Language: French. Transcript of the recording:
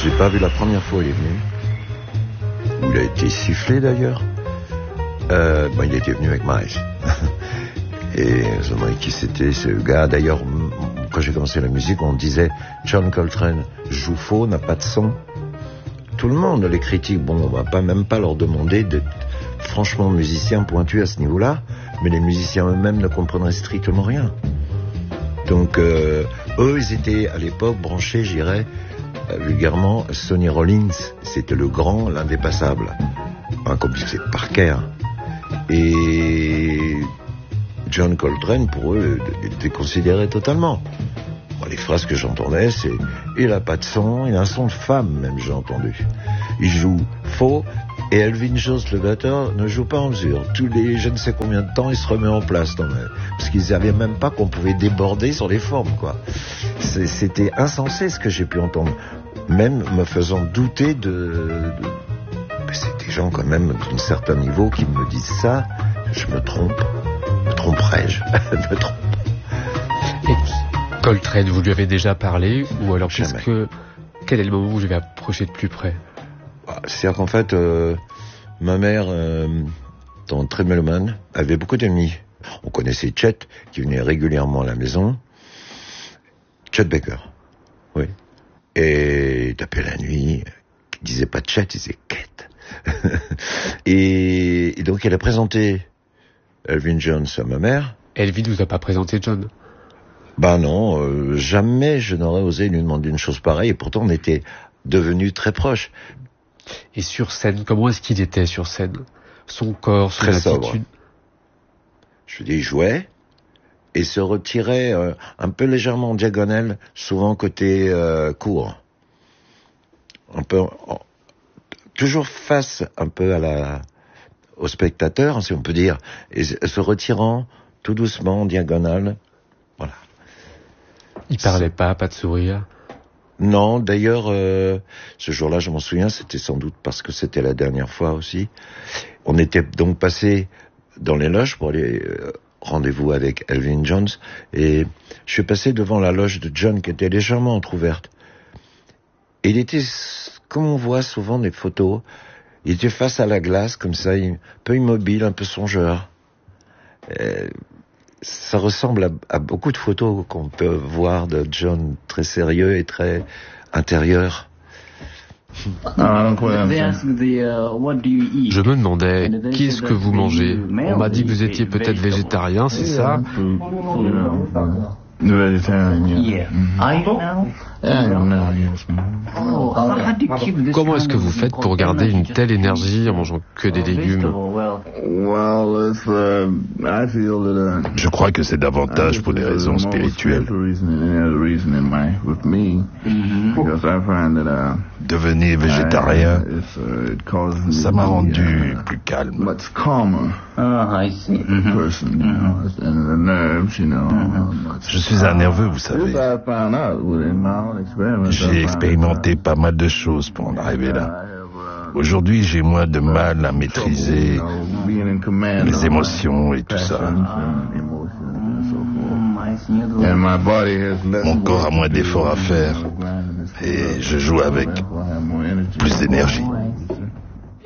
Je l'ai pas vu la première fois où il est venu. Où il a été sifflé d'ailleurs. Il était venu avec Miles. Et je me demandais qui c'était ce gars. D'ailleurs, quand j'ai commencé la musique, on disait John Coltrane joue faux, n'a pas de son. Tout le monde, les critiques, on va même pas leur demander d'être franchement musiciens pointus à ce niveau-là, mais les musiciens eux-mêmes ne comprendraient strictement rien. Donc, eux, ils étaient à l'époque branchés, je dirais, vulgairement, Sonny Rollins, c'était le grand, l'indépassable. Comme c'est Parker. Et John Coltrane, pour eux, était considéré totalement. Les phrases que j'entendais, c'est « il a pas de son, il a un son de femme », même j'ai entendu. Il joue faux, et Elvin Jones, le batteur, ne joue pas en mesure. Tous les je ne sais combien de temps, il se remet en place. Parce qu'ils savaient même pas qu'on pouvait déborder sur les formes, quoi. C'était insensé ce que j'ai pu entendre. Même me faisant douter c'est des gens quand même d'un certain niveau qui me disent ça. Je me trompe. Me tromperais-je? Me trompe. Et Coltrane, vous lui avez déjà parlé? Ou alors Jamais. quel est le moment où vous lui avez approché de plus près? C'est-à-dire qu'en fait, ma mère, dans très mélomane, avait beaucoup d'amis. On connaissait Chet, qui venait régulièrement à la maison. Chet Baker, oui. Et il tapait la nuit, il disait pas Chet, il disait Kate. et donc elle a présenté Elvin Jones à ma mère. Elvin vous a pas présenté John? Non, jamais je n'aurais osé lui demander une chose pareille, et pourtant on était devenus très proches. Et sur scène, comment est-ce qu'il était sur scène? Son corps, son attitude? Sobre. Je dis, il jouait et se retirait un peu légèrement en diagonale, souvent côté court. Un peu, toujours face un peu au spectateur, si on peut dire, et se retirant tout doucement en diagonale. Voilà. Il parlait pas de sourire? Non, d'ailleurs, ce jour-là, je m'en souviens, c'était sans doute parce que c'était la dernière fois aussi. On était donc passé dans les loges pour aller rendez-vous avec Elvin Jones, et je suis passé devant la loge de John qui était légèrement entrouverte. Et il était, comme on voit souvent des photos, il était face à la glace, comme ça, un peu immobile, un peu songeur. Ça ressemble à beaucoup de photos qu'on peut voir de John très sérieux et très intérieur. Je me demandais, qu'est-ce que vous mangez? On m'a dit que vous étiez peut-être végétarien, c'est ça? Comment est-ce que vous faites pour garder une telle énergie en mangeant que des légumes? Je crois que c'est davantage pour des raisons spirituelles. Devenir végétarien, ça m'a rendu plus calme. Je suis un nerveux, vous savez. J'ai expérimenté pas mal de choses pour en arriver là. Aujourd'hui, j'ai moins de mal à maîtriser les émotions et tout ça. Mon corps a moins d'efforts à faire et je joue avec plus d'énergie.